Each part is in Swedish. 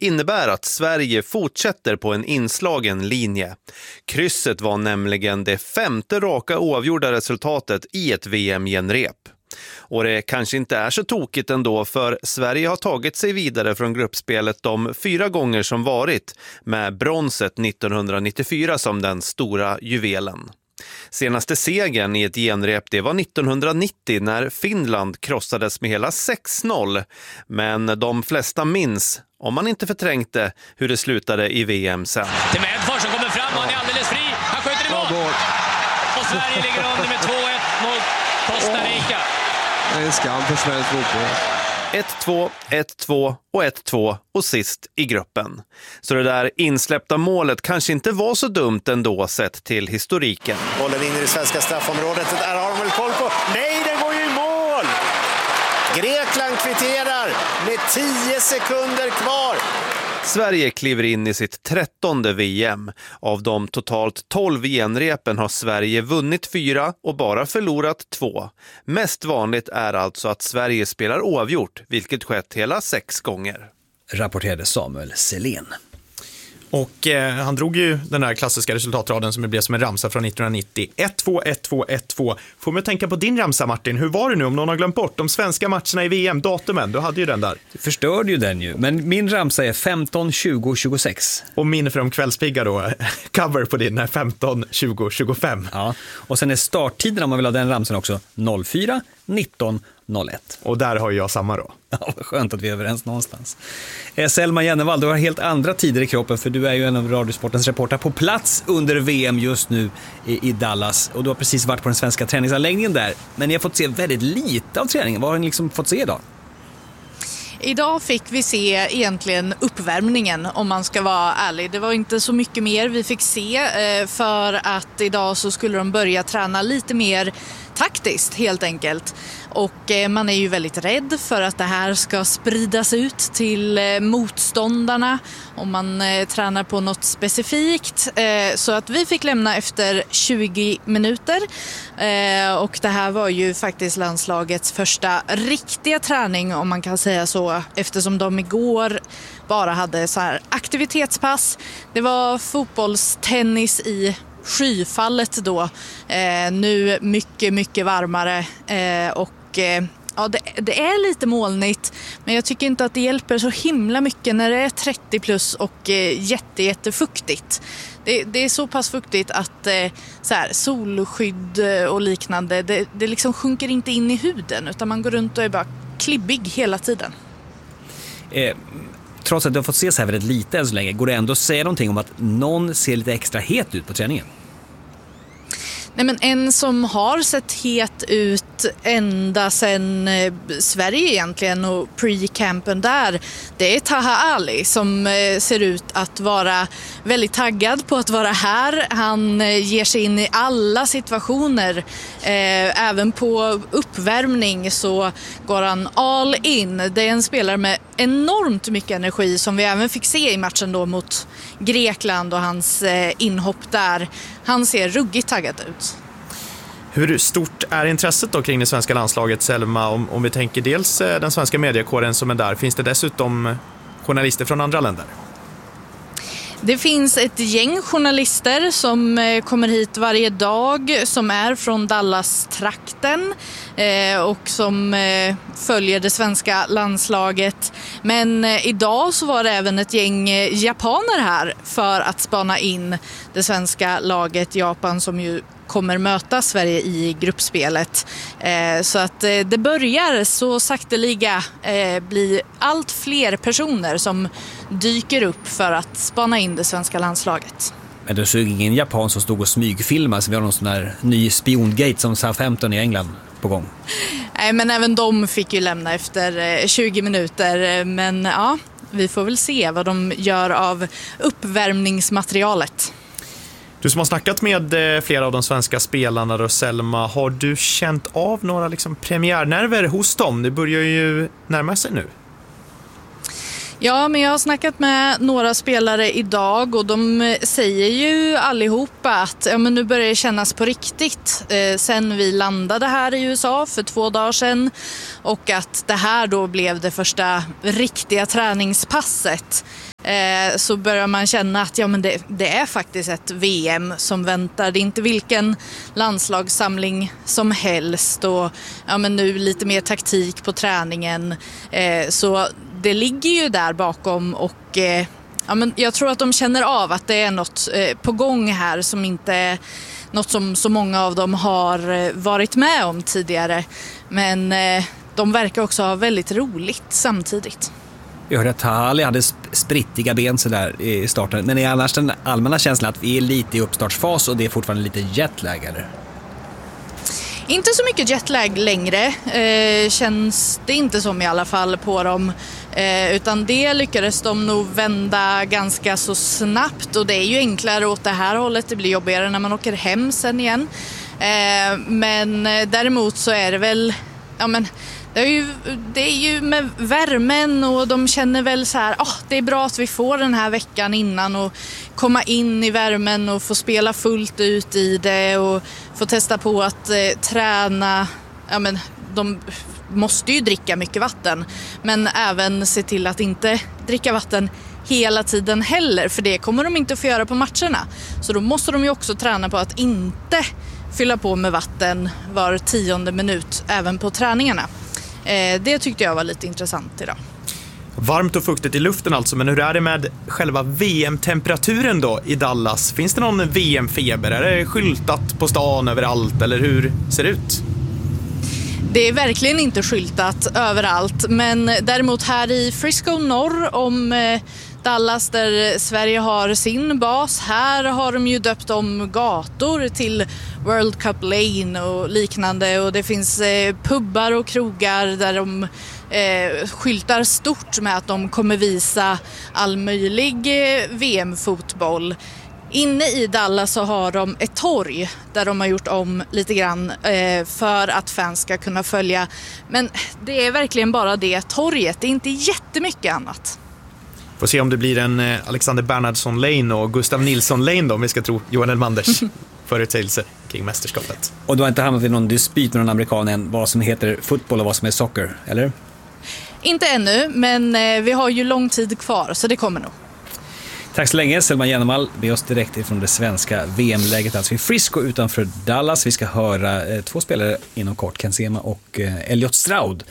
innebär att Sverige fortsätter på en inslagen linje. Krysset var nämligen det 5:e raka oavgjorda resultatet i ett VM-genrep. Och det kanske inte är så tokigt ändå, för Sverige har tagit sig vidare från gruppspelet de 4 gånger som varit, med bronset 1994 som den stora juvelen. Senaste segern i ett genrep, det var 1990 när Finland krossades med hela 6-0. Men de flesta minns, om man inte förträngte, hur det slutade i VM sen. Till Medfors som kommer fram, han är alldeles fri. Han skjuter i mål. Och Sverige ligger under med 2-1 mot Costa Rica. Det är en skam för svensk fotboll. 1-2, 1-2 och 1-2 och sist i gruppen. Så det där insläppta målet kanske inte var så dumt ändå sett till historiken. Bollen in i det svenska straffområdet. Där har de väl koll på. Nej, den går ju i mål! Grekland kvitterar med 10 sekunder kvar. Sverige kliver in i sitt 13:e VM. Av de totalt 12 genrepen har Sverige vunnit 4 och bara förlorat 2. Mest vanligt är alltså att Sverige spelar oavgjort, vilket skett hela 6 gånger. Rapporterade Samuel Selén. Och han drog ju den här klassiska resultatraden som blev som en ramsa från 1990. 1-2, 1-2, 1-2. Får man tänka på din ramsa, Martin. Hur var det nu om någon har glömt bort de svenska matcherna i VM, datumen? Du hade ju den där. Du förstörde ju den ju. Men min ramsa är 15, 20, 26. Och min för de kvällspigga då, cover på din är 15, 20, 25. Ja, och sen är starttiden om man vill ha den ramsan också 04, 19, 01. Och där har jag samma då. Ja, vad skönt att vi är överens någonstans. Selma Jennevall, du har helt andra tider i kroppen, för du är ju en av Radiosportens reportrar på plats under VM just nu i Dallas. Och du har precis varit på den svenska träningsanläggningen där. Men ni har fått se väldigt lite av träningen. Vad har ni liksom fått se idag? Idag fick vi se egentligen uppvärmningen, om man ska vara ärlig. Det var inte så mycket mer vi fick se, för att idag så skulle de börja träna lite mer taktiskt helt enkelt. Och man är ju väldigt rädd för att det här ska spridas ut till motståndarna om man tränar på något specifikt. Så att vi fick lämna efter 20 minuter. Och det här var ju faktiskt landslagets första riktiga träning, om man kan säga så, eftersom de igår bara hade så här aktivitetspass. Det var fotbollstennis i skyfallet då. Nu mycket varmare och ja, det är lite molnigt, men jag tycker inte att det hjälper så himla mycket när det är 30 plus och jättefuktigt. Det är så pass fuktigt att så här, solskydd och liknande, det liksom sjunker inte in i huden, utan man går runt och är bara klibbig hela tiden. Trots att du har fått se så här väldigt lite än så länge, går det ändå att säga någonting om att någon ser lite extra het ut på träningen? Nej, men en som har sett het ut ända sedan Sverige egentligen och pre-campen där, det är Taha Ali som ser ut att vara väldigt taggad på att vara här. Han ger sig in i alla situationer. Även på uppvärmning så går han all in. Det är en spelare med enormt mycket energi som vi även fick se i matchen då mot Grekland och hans inhopp där. Han ser ruggigt taggad ut. Hur stort är intresset då kring det svenska landslaget, Selma? Om vi tänker dels den svenska mediekåren som är där, finns det dessutom journalister från andra länder? Det finns ett gäng journalister som kommer hit varje dag som är från Dallas-trakten och som följer det svenska landslaget. Men idag så var det även ett gäng japaner här för att spana in det svenska laget. Japan som ju kommer möta Sverige i gruppspelet. Så att det börjar så sakteliga bli allt fler personer som dyker upp för att spana in det svenska landslaget. Men du såg ingen japan som stod och smygfilmade, så vi har någon sån där ny spiongate som Southampton i England på gång? Nej, men även de fick ju lämna efter 20 minuter. Men ja, vi får väl se vad de gör av uppvärmningsmaterialet. Du som har snackat med flera av de svenska spelarna då, Selma, har du känt av några liksom premiärnerver hos dem? Det börjar ju närma sig nu. Ja, men jag har snackat med några spelare idag och de säger ju allihopa att ja, men nu börjar det kännas på riktigt sen vi landade här i USA för 2 dagar sedan, och att det här då blev det första riktiga träningspasset. så börjar man känna att ja, men det är faktiskt ett VM som väntar. Det är inte vilken landslagssamling som helst och ja, men nu lite mer taktik på träningen. Så det ligger ju där bakom och ja, men jag tror att de känner av att det är något på gång här som inte något som så många av dem har varit med om tidigare. Men de verkar också ha väldigt roligt samtidigt. Jag hörde att Tali hade sprittiga ben så där i starten. Men är annars den allmänna känslan att vi är lite i uppstartsfas och det är fortfarande lite jetlag, eller? Inte så mycket jetlag längre, känns det inte som i alla fall på dem. Utan det lyckades de nog vända ganska så snabbt och det är ju enklare åt det här hållet. Det blir jobbigare när man åker hem sen igen. Men däremot så är det väl, ja men det är ju med värmen och de känner väl så här, det är bra att vi får den här veckan innan och komma in i värmen och få spela fullt ut i det och få testa på att träna. Ja men de måste ju dricka mycket vatten, men även se till att inte dricka vatten hela tiden heller, för det kommer de inte att få göra på matcherna. Så då måste de ju också träna på att inte fylla på med vatten var 10:e minut även på träningarna. Det tyckte jag var lite intressant idag. Varmt och fuktigt i luften alltså, men hur är det med själva VM-temperaturen då i Dallas? Finns det någon VM-feber? Är det skyltat på stan överallt eller hur ser det ut? Det är verkligen inte skyltat överallt, men däremot här i Frisco norr om Dallas där Sverige har sin bas, här har de ju döpt om gator till World Cup Lane och liknande och det finns pubbar och krogar där de skyltar stort med att de kommer visa all möjlig VM-fotboll. Inne i Dallas så har de ett torg där de har gjort om lite grann för att fans ska kunna följa. Men det är verkligen bara det torget, det är inte jättemycket annat. Får se om det blir en Alexander Bernhardsson Lane och Gustav Nilsson Lane då, om vi ska tro Johan Elmanders förutsägelse kring mästerskapet. Och du har inte hamnat i någon dispyt med någon amerikan än vad som heter fotboll och vad som är soccer, eller? Inte ännu, men vi har ju lång tid kvar så det kommer nog. Tack så länge, Selma Jennevall. Be oss direkt ifrån det svenska VM-läget, alltså i Frisco utanför Dallas. Vi ska höra två spelare inom kort, Ken Sema och Elliot Stroud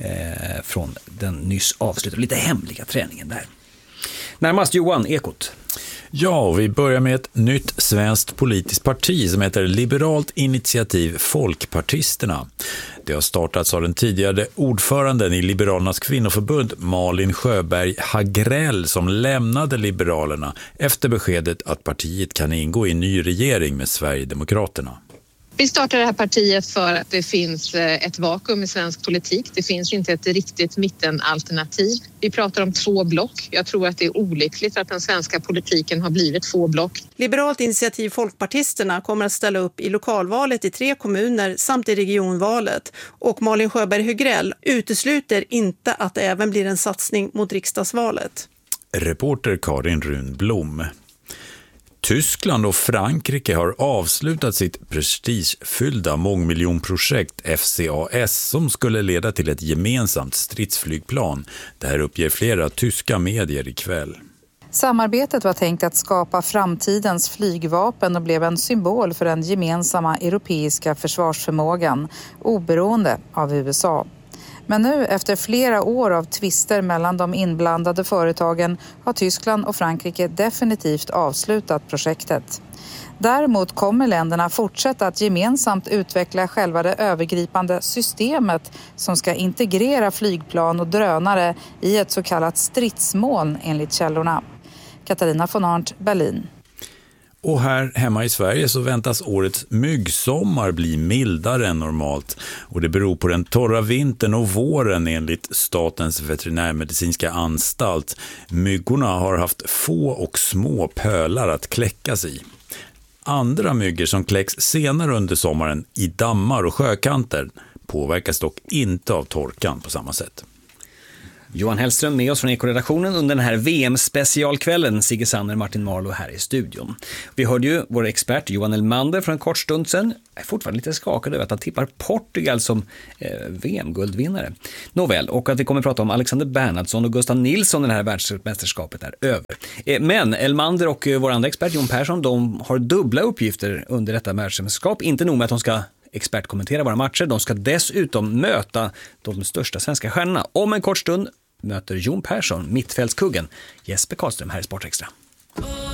från den nyss avslutade lite hemliga träningen där. Närmast Johan Ekot. Ja, vi börjar med ett nytt svenskt politiskt parti som heter Liberalt initiativ Folkpartisterna. Det har startats av den tidigare ordföranden i Liberalernas kvinnoförbund Malin Sjöberg Hagrell som lämnade Liberalerna efter beskedet att partiet kan ingå i en ny regering med Sverigedemokraterna. Vi startar det här partiet för att det finns ett vakuum i svensk politik. Det finns inte ett riktigt mittenalternativ. Vi pratar om 2 block. Jag tror att det är olyckligt att den svenska politiken har blivit 2 block. Liberalt initiativ Folkpartisterna kommer att ställa upp i lokalvalet i 3 kommuner samt i regionvalet. Och Malin Sjöberg Hagrell utesluter inte att det även blir en satsning mot riksdagsvalet. Reporter Karin Runblom. Tyskland och Frankrike har avslutat sitt prestigefyllda mångmiljonprojekt FCAS som skulle leda till ett gemensamt stridsflygplan. Det här uppger flera tyska medier ikväll. Samarbetet var tänkt att skapa framtidens flygvapen och blev en symbol för den gemensamma europeiska försvarsförmågan, oberoende av USA. Men nu efter flera år av tvister mellan de inblandade företagen har Tyskland och Frankrike definitivt avslutat projektet. Däremot kommer länderna fortsätta att gemensamt utveckla själva det övergripande systemet som ska integrera flygplan och drönare i ett så kallat stridsmoln enligt källorna. Katarina von Arndt, Berlin. Och här hemma i Sverige så väntas årets myggsommar bli mildare än normalt. Och det beror på den torra vintern och våren enligt Statens veterinärmedicinska anstalt. Myggorna har haft få och små pölar att kläckas i. Andra myggor som kläcks senare under sommaren i dammar och sjökanter påverkas dock inte av torkan på samma sätt. Johan Hellström med oss från Eko-redaktionen under den här VM-specialkvällen. Sigge Sanner, Martin Marlow här i studion. Vi hörde ju vår expert Johan Elmander för en kort stund sedan. Jag är fortfarande lite skakad över att han tippar Portugal som VM-guldvinnare. Nåväl, och att vi kommer att prata om Alexander Bernhardsson och Gustav Nilsson när det här världsmästerskapet är över. Men Elmander och vår andra expert Jon Persson, de har dubbla uppgifter under detta världsmästerskap. Inte nog med att de ska expertkommentera våra matcher, de ska dessutom möta de största svenska stjärnorna. Om en kort stund möter Jon Persson mittfältskuggen Jesper Karlström här i Sportextra.